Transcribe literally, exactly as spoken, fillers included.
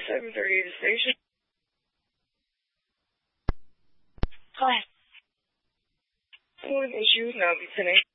seven thirty to station. Hi. What issue now be today?